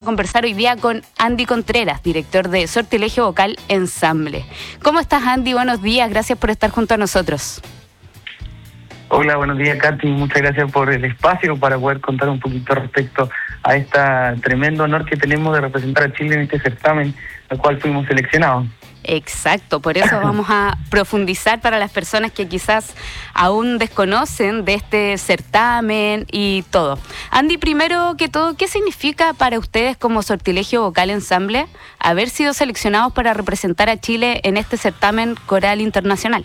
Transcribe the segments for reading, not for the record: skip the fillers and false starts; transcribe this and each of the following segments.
conversar hoy día con Andy Contreras, director de Sortilegio Vocal Ensamble. ¿Cómo estás, Andy? Buenos días, gracias por estar junto a nosotros. Hola, buenos días, Katy. Muchas gracias por el espacio para poder contar un poquito respecto a este tremendo honor que tenemos de representar a Chile en este certamen al cual fuimos seleccionados. Exacto, por eso vamos a profundizar para las personas que quizás aún desconocen de este certamen y todo. Andy, primero que todo, ¿qué significa para ustedes como Sortilegio Vocal Ensamble haber sido seleccionados para representar a Chile en este certamen coral internacional?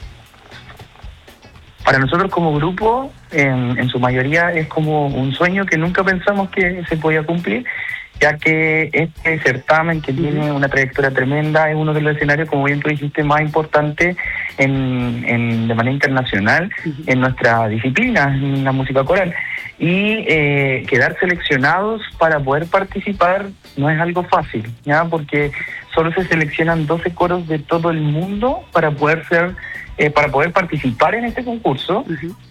Para nosotros como grupo, en su mayoría es como un sueño que nunca pensamos que se podía cumplir, ya que este certamen, que tiene una trayectoria tremenda, es uno de los escenarios, como bien tú dijiste, más importantes de manera internacional en nuestra disciplina, en la música coral. Y quedar seleccionados para poder participar no es algo fácil, ¿ya? Porque solo se seleccionan 12 coros de todo el mundo para poder participar en este concurso.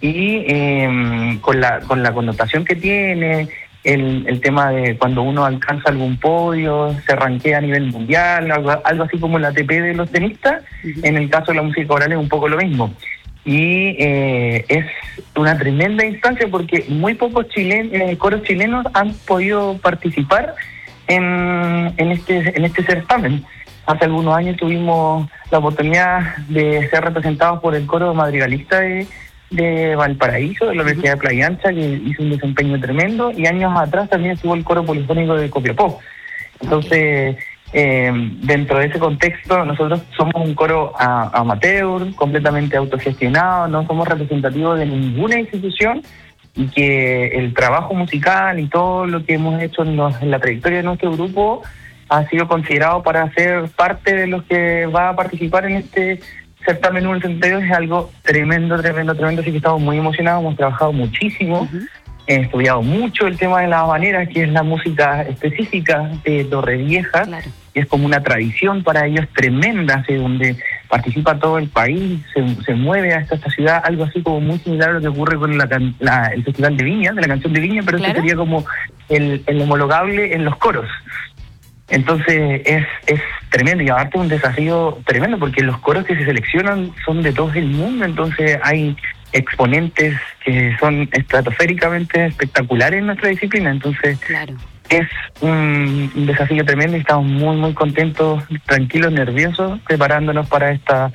Y con la connotación que tiene, el tema de cuando uno alcanza algún podio, se rankea a nivel mundial, algo así como la ATP de los tenistas. En el caso de la música coral es un poco lo mismo. Y es una tremenda instancia porque muy pocos coros chilenos han podido participar en este certamen. Hace algunos años tuvimos la oportunidad de ser representados por el coro madrigalista de Valparaíso, de la Universidad de Playa Ancha, que hizo un desempeño tremendo, y años atrás también estuvo el coro polifónico de Copiapó. Entonces, dentro de ese contexto, nosotros somos un coro amateur, completamente autogestionado, no somos representativos de ninguna institución, y que el trabajo musical y todo lo que hemos hecho en la trayectoria de nuestro grupo ha sido considerado para ser parte de los que va a participar en este certamen número 62. Es algo tremendo, así que estamos muy emocionados, hemos trabajado muchísimo, he estudiado mucho el tema de las habaneras, que es la música específica de Torrevieja, y es como una tradición para ellos tremenda, donde participa todo el país, se mueve hasta esta ciudad, algo así como muy similar a lo que ocurre con el Festival de Viña, de la canción de Viña, pero eso sería como el homologable en los coros. Entonces es tremendo, y aparte un desafío tremendo porque los coros que se seleccionan son de todo el mundo, entonces hay exponentes que son estratosféricamente espectaculares en nuestra disciplina, entonces es un desafío tremendo y estamos muy muy contentos, tranquilos, nerviosos, preparándonos para esta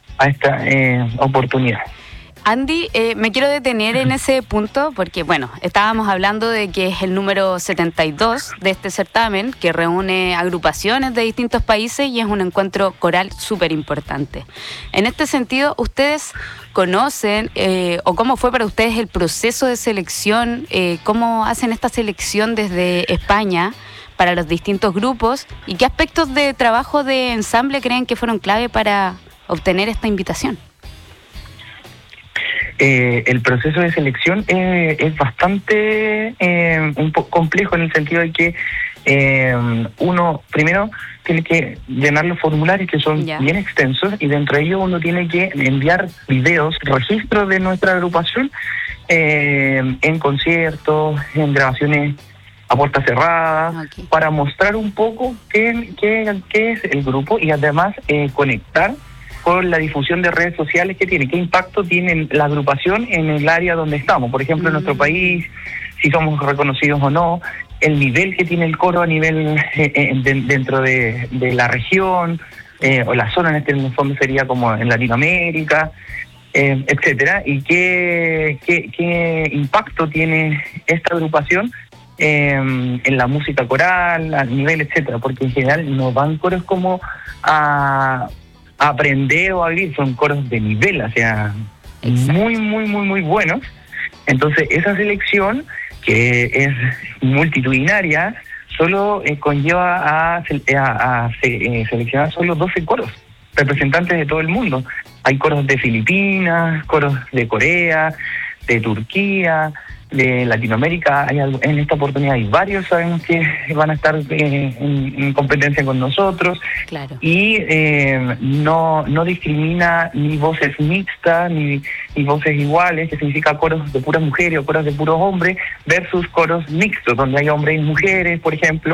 oportunidad. Andy, me quiero detener en ese punto porque, bueno, estábamos hablando de que es el número 72 de este certamen que reúne agrupaciones de distintos países y es un encuentro coral súper importante. En este sentido, ¿ustedes conocen o cómo fue para ustedes el proceso de selección? ¿Cómo hacen esta selección desde España para los distintos grupos? ¿Y qué aspectos de trabajo de ensamble creen que fueron clave para obtener esta invitación? El proceso de selección es bastante un poco complejo en el sentido de que uno primero tiene que llenar los formularios, que son bien extensos, y dentro de ellos uno tiene que enviar videos, registros de nuestra agrupación en conciertos, en grabaciones a puerta cerrada, para mostrar un poco qué es el grupo y además conectar con la difusión de redes sociales que tiene, qué impacto tiene la agrupación en el área donde estamos, por ejemplo en nuestro país, si somos reconocidos o no, el nivel que tiene el coro a nivel dentro de la región, o la zona, en este fondo sería como en Latinoamérica, etcétera, y qué impacto tiene esta agrupación en la música coral, al nivel, etcétera, porque en general no van coros como a aprender o a vivir, son coros de nivel, o sea, muy, muy, muy, muy buenos. Entonces, esa selección, que es multitudinaria, solo conlleva a seleccionar solo 12 coros, representantes de todo el mundo. Hay coros de Filipinas, coros de Corea, de Turquía, de Latinoamérica. En esta oportunidad hay varios, sabemos que van a estar en competencia con nosotros. Y no discrimina ni voces mixtas ni voces iguales, que significa coros de puras mujeres o coros de puros hombres versus coros mixtos, donde hay hombres y mujeres, por ejemplo.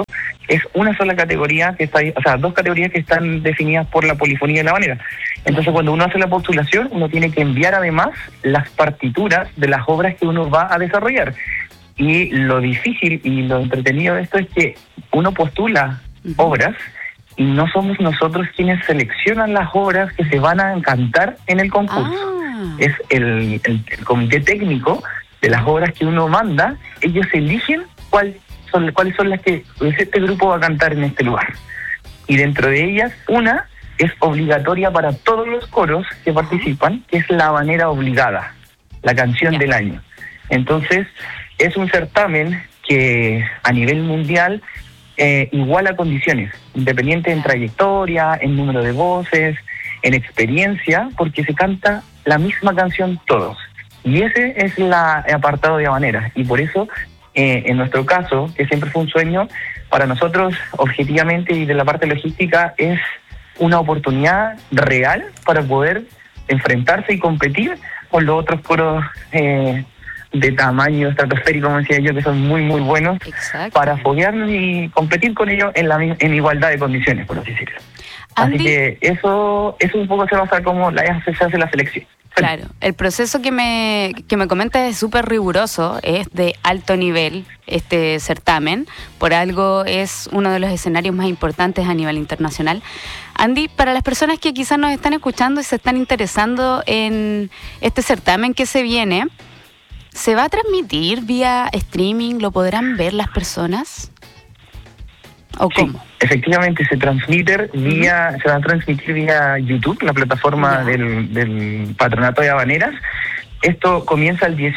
es una sola categoría que está, o sea, dos categorías que están definidas por la polifonía de la habanera. Entonces, cuando uno hace la postulación, uno tiene que enviar además las partituras de las obras que uno va a desarrollar. Y lo difícil y lo entretenido de esto es que uno postula obras y no somos nosotros quienes seleccionan las obras que se van a cantar en el concurso. Es el comité técnico de las obras que uno manda. Ellos eligen cuáles son las que este grupo va a cantar en este lugar. Y dentro de ellas, una es obligatoria para todos los coros que participan, que es la habanera obligada, la canción del año. Entonces, es un certamen que a nivel mundial iguala condiciones, independiente en trayectoria, en número de voces, en experiencia, porque se canta la misma canción todos. Y ese es el apartado de habanera. Y por eso, en nuestro caso, que siempre fue un sueño, para nosotros, objetivamente y de la parte logística, es una oportunidad real para poder enfrentarse y competir con los otros coros de tamaño estratosférico, como decía yo, que son muy, muy buenos. Exacto. Para foguearnos y competir con ellos en igualdad de condiciones, por así decirlo. Andy, así que eso un poco se basa como se hace la selección. Claro, el proceso que me comentas es súper riguroso, es de alto nivel este certamen, por algo es uno de los escenarios más importantes a nivel internacional. Andy, para las personas que quizás nos están escuchando y se están interesando en este certamen que se viene, ¿se va a transmitir vía streaming? ¿Lo podrán ver las personas? ¿O cómo? Sí, efectivamente se va a transmitir vía YouTube, la plataforma del Patronato de Habaneras. Esto comienza del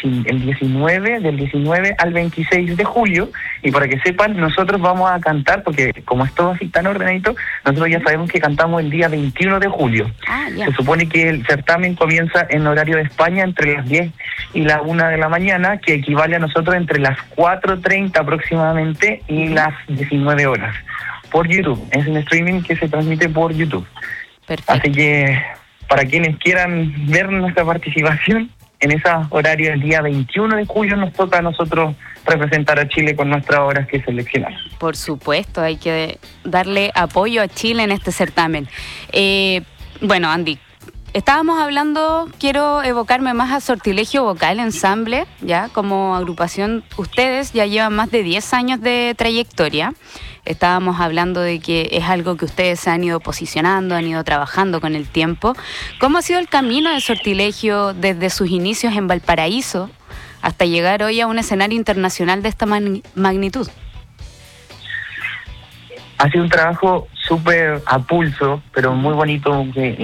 19 al 26 de julio, y para que sepan, nosotros vamos a cantar, porque como es todo así tan ordenadito, nosotros ya sabemos que cantamos el día 21 de julio. Se supone que el certamen comienza en horario de España entre las 10 y la 1 de la mañana, que equivale a nosotros entre las 4:30 aproximadamente y las 19 horas, por YouTube. Es un streaming que se transmite por YouTube. Perfecto. Así que para quienes quieran ver nuestra participación, en ese horario del día 21 de julio nos toca a nosotros representar a Chile con nuestras obras que seleccionamos. Por supuesto, hay que darle apoyo a Chile en este certamen. Bueno, Andy, estábamos hablando, quiero evocarme más a Sortilegio Vocal Ensamble, ya como agrupación. Ustedes ya llevan más de 10 años de trayectoria. Estábamos hablando de que es algo que ustedes se han ido posicionando, han ido trabajando con el tiempo. ¿Cómo ha sido el camino de Sortilegio desde sus inicios en Valparaíso hasta llegar hoy a un escenario internacional de esta magnitud? Ha sido un trabajo súper a pulso, pero muy bonito, que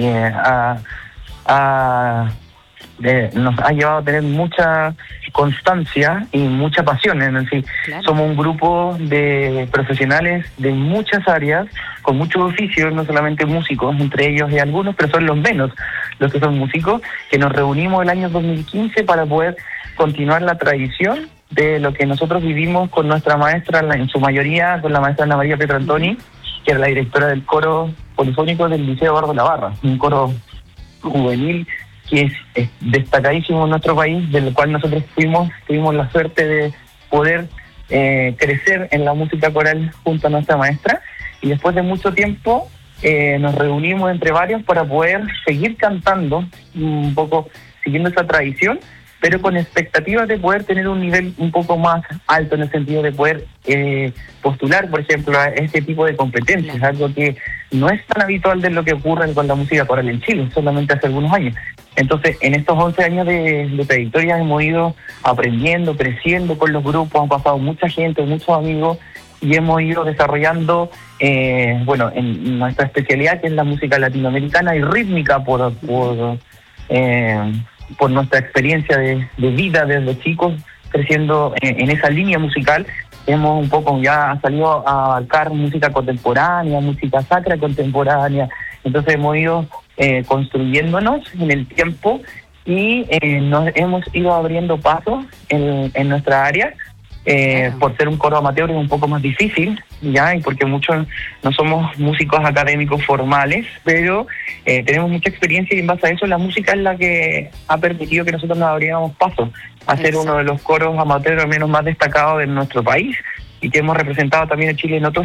nos ha llevado a tener mucha constancia y mucha pasión. Es decir, somos un grupo de profesionales de muchas áreas, con muchos oficios, no solamente músicos, entre ellos y algunos, pero son los menos los que son músicos, que nos reunimos el año 2015 para poder continuar la tradición de lo que nosotros vivimos con nuestra maestra, en su mayoría con la maestra Ana María Pietrantoni, que era la directora del coro polifónico del Liceo Eduardo Labarra, un coro juvenil que es destacadísimo en nuestro país, del cual nosotros tuvimos la suerte de poder crecer en la música coral junto a nuestra maestra, y después de mucho tiempo nos reunimos entre varios para poder seguir cantando, un poco siguiendo esa tradición, pero con expectativas de poder tener un nivel un poco más alto, en el sentido de poder postular, por ejemplo, a este tipo de competencias, algo que no es tan habitual de lo que ocurre con la música coral en Chile, solamente hace algunos años. Entonces, en estos 11 años de trayectoria hemos ido aprendiendo, creciendo con los grupos, han pasado mucha gente, muchos amigos, y hemos ido desarrollando, en nuestra especialidad, que es la música latinoamericana y rítmica, por nuestra experiencia de vida desde chicos, creciendo en esa línea musical. Hemos un poco ya salido a abarcar música contemporánea, música sacra contemporánea. Entonces hemos ido construyéndonos en el tiempo y nos hemos ido abriendo pasos en nuestra área. Por ser un coro amateur es un poco más difícil, ya, y porque muchos no somos músicos académicos formales, pero tenemos mucha experiencia, y en base a eso la música es la que ha permitido que nosotros nos abriéramos paso a ser uno de los coros amateur al menos más destacados de nuestro país, y que hemos representado también a Chile en otros